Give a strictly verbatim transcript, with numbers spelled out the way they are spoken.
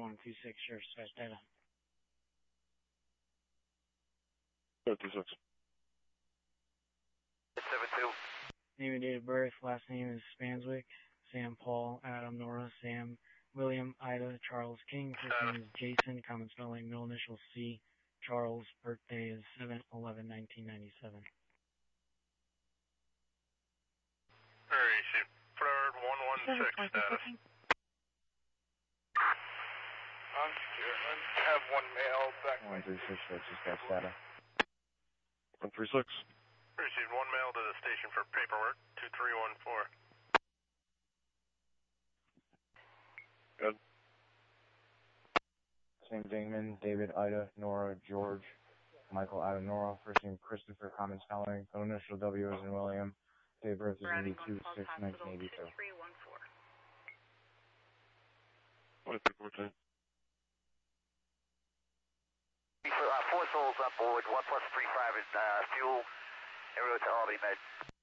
one two six, Sheriff Dispatch data. one two six. seven two. Name and date of birth, last name is Spanswick, Sam Paul, Adam Nora, Sam, William, Ida, Charles King, first name is Jason, common spelling, middle initial C, Charles, birthday is seven eleven nineteen ninety-seven. Alright, ship forward one one six status. Unsecure. Have one male back. one three six, Sheriff Dispatch data. one three six. Received one mail to the station for paperwork, two three one four. Good. Sam Dingman, David, Ida, Nora, George, Michael, Adam, Nora, first name Christopher, common spelling, middle initial W as in William, date of birth is eighty-two six nineteen eighty-two. one three four ten. Uh, four souls on board, one plus three five is uh, fuel, en route to Albany Med.